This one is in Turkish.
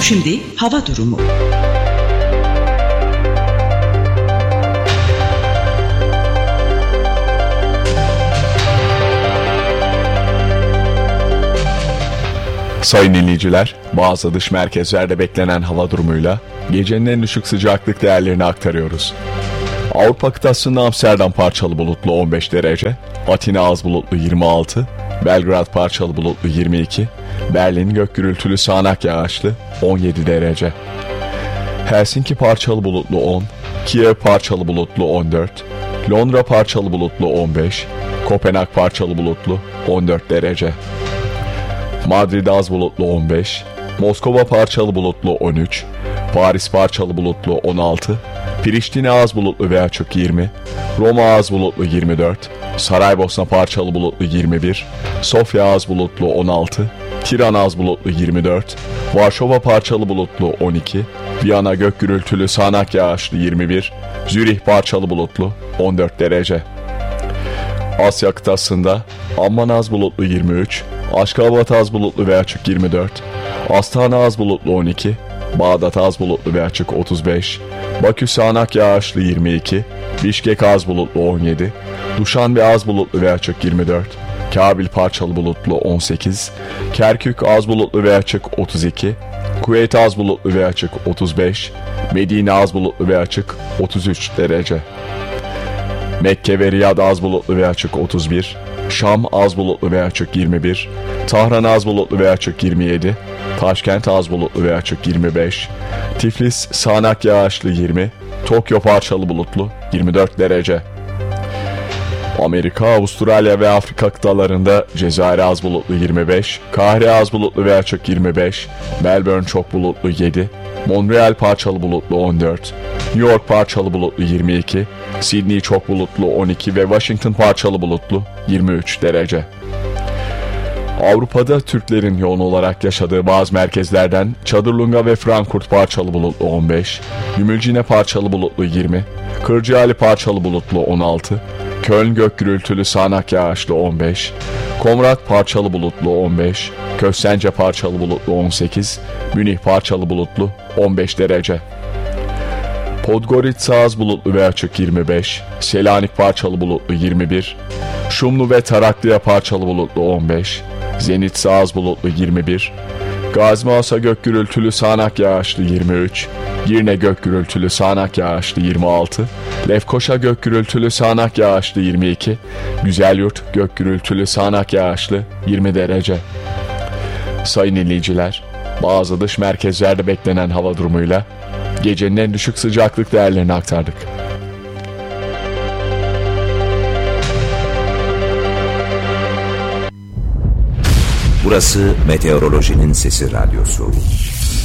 Şimdi hava durumu. Sayın dinleyiciler, bazı dış merkezlerde beklenen hava durumuyla gecenin en düşük sıcaklık değerlerini aktarıyoruz. Avrupa kıtasında Amsterdam parçalı bulutlu 15 derece, Atina az bulutlu 26, Belgrad parçalı bulutlu 22, Berlin gök gürültülü sağanak yağışlı 17 derece. Helsinki parçalı bulutlu 10, Kiev parçalı bulutlu 14, Londra parçalı bulutlu 15, Kopenhag parçalı bulutlu 14 derece. Madrid az bulutlu 15, Moskova parçalı bulutlu 13, Paris parçalı bulutlu 16, Priştine az bulutlu ve açık 20, Roma az bulutlu 24, Saraybosna parçalı bulutlu 21, Sofya az bulutlu 16, Tirana az bulutlu 24, Varşova parçalı bulutlu 12, Viyana gök gürültülü sağanak yağışlı 21, Zürih parçalı bulutlu 14 derece. Asya kıtasında Amman az bulutlu 23, Aşkabat az bulutlu ve açık 24, Astana az bulutlu 12, Bağdat az bulutlu ve açık 35, Bakü sağanak yağışlı 22, Bişkek az bulutlu 17, Duşanbe az bulutlu ve açık 24, Kabil parçalı bulutlu 18, Kerkük az bulutlu ve açık 32, Kuveyt az bulutlu ve açık 35, Medine az bulutlu ve açık 33 derece. Mekke ve Riyad az bulutlu ve açık 31, Şam az bulutlu ve açık 21, Tahran az bulutlu ve açık 27, Taşkent az bulutlu ve açık 25, Tiflis sağanak yağışlı 20, Tokyo parçalı bulutlu 24 derece. Amerika, Avustralya ve Afrika kıtalarında Cezayir az bulutlu 25, Kahire az bulutlu ve açık 25, Melbourne çok bulutlu 7, Montreal parçalı bulutlu 14, New York parçalı bulutlu 22, Sydney çok bulutlu 12 ve Washington parçalı bulutlu 23 derece. Avrupa'da Türklerin yoğun olarak yaşadığı bazı merkezlerden Çadırlunga ve Frankfurt parçalı bulutlu 15, Gümülcine parçalı bulutlu 20, Kırcaali parçalı bulutlu 16, Köln gök gürültülü sağanak yağışlı 15, Komrat parçalı bulutlu 15, Köstence parçalı bulutlu 18, Münih parçalı bulutlu 15 derece. Podgorica az bulutlu ve açık 25, Selanik parçalı bulutlu 21, Şumlu ve Taraklıya parçalı bulutlu 15, Zenitsa az bulutlu 21, Gazi gök gürültülü sağanak yağışlı 23, Girne gök gürültülü sağanak yağışlı 26, Lefkoşa gök gürültülü sağanak yağışlı 22, Güzelyurt gök gürültülü sağanak yağışlı 20 derece. Sayın dinleyiciler, bazı dış merkezlerde beklenen hava durumuyla gecenin en düşük sıcaklık değerlerini aktardık. Burası Meteorolojinin Sesi Radyosu.